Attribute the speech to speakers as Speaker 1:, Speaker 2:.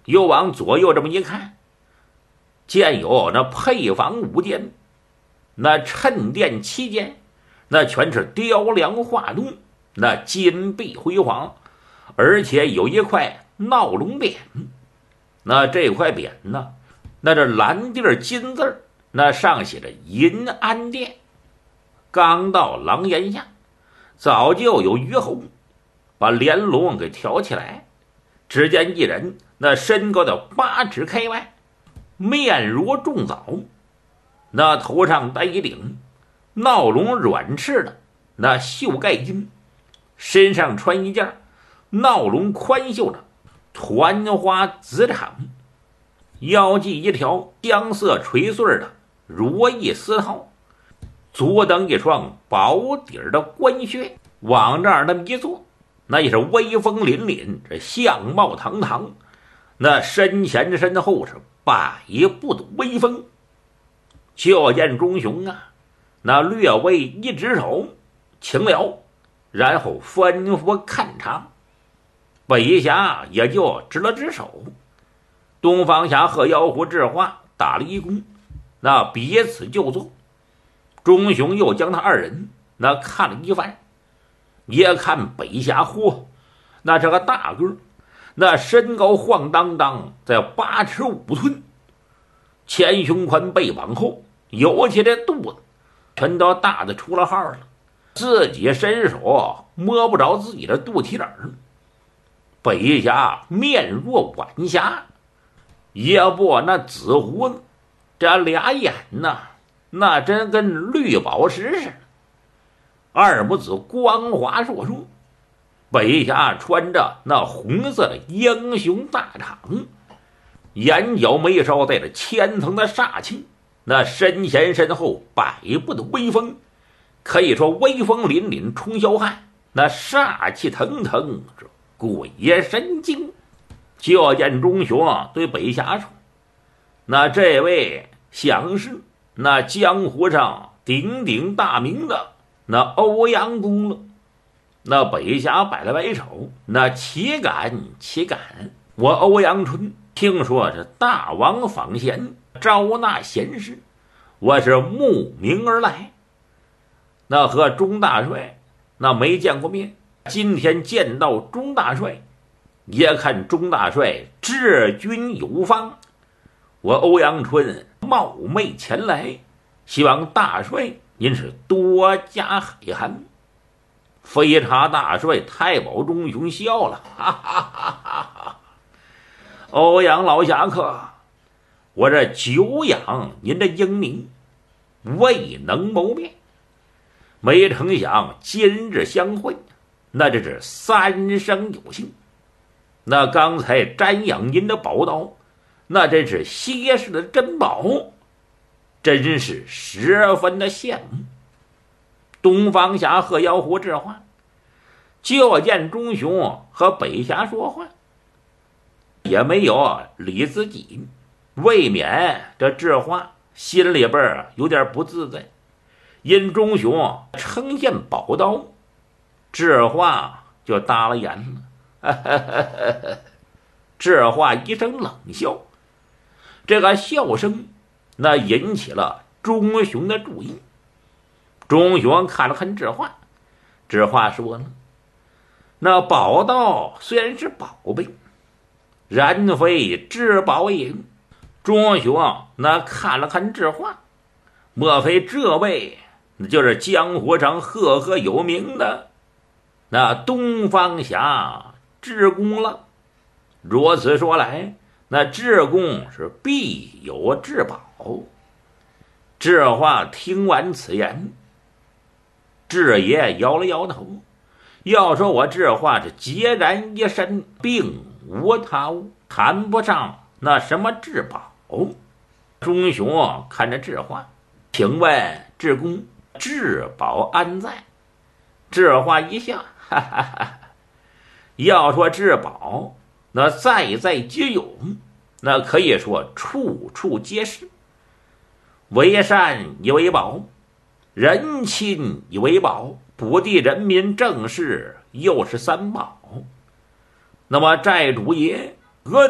Speaker 1: 又往左右这么一看，见有那配房5间，那衬殿7间，那全是雕梁画栋，那金碧辉煌，而且有一块闹龙匾。那这块匾呢，那这蓝地金字，那上写着银安殿。刚到廊檐下，早就有虞侯把帘笼给挑起来，只见一人，那身高的8尺开外，面如重枣，那头上戴一顶闹龙软翅的那绣盖巾，身上穿一件闹龙宽袖的团花紫氅，腰系一条香色垂穗的如意丝绦，足蹬一双薄底的官靴，往这儿那么一坐，那也是威风凛凛，这相貌堂堂，那身前身后是百步的威风。就见钟雄啊，那略微一指手，请了，然后吩咐看茶。北侠也就直了直手，东方侠和妖狐智化打了一躬，那彼此就坐。钟雄又将他二人那看了一番，也看北侠嚯，那这个大个，那身高晃荡荡在8尺5寸，前胸宽背往后，尤其这肚子全都大的出了号了，自己伸手摸不着自己的肚脐眼。北侠面若晚霞，也不那紫胡子，这俩眼呐，那真跟绿宝石似的，二母子光滑烁烁。北侠穿着那红色的英雄大氅，眼角眉梢带着千层的煞气，那身前身后百步的威风，可以说威风凛凛冲霄汉，那煞气腾腾，这鬼神惊。就见钟雄对北侠说：“那这位想是那江湖上鼎鼎大名的那欧阳公了。”那北侠摆了摆手：“那岂敢岂敢！我欧阳春听说是大王访贤，招纳贤士，我是慕名而来。那和钟大帅那没见过面，今天见到钟大帅，也看钟大帅治军有方，我欧阳春冒昧前来，希望大帅您是多加海涵。”飞茶大帅太保钟雄笑了，哈哈哈哈哈！欧阳老侠客，我这久仰您的英名，未能谋面，没成想今日相会，那这是三生有幸。那刚才瞻仰您的宝刀，那真是歇世的珍宝，真是十分的羡慕。东方侠和妖狐智化就见钟雄和北侠说话，也没有理自己，未免这智化心里边有点不自在。因钟雄称献宝刀，智化就搭了眼了。智化一声冷笑，这个笑声那引起了钟雄的注意。钟雄看了看智化，智化说了：“那宝刀虽然是宝贝，然非至宝也。”钟雄那看了看智化，莫非这位那就是江湖上赫赫有名的那东方侠智公了？如此说来，那智公是必有至宝。智化听完此言，智爷摇了摇头，要说我智化是孑然一身，并无他物，谈不上那什么至宝。钟雄看着智化，请问智公，至宝安在？智化一笑，哈哈哈！要说至宝，那在在皆有，那可以说处处皆是。为善以为宝，人亲以为宝，补地人民正事又是三宝。那么债主爷何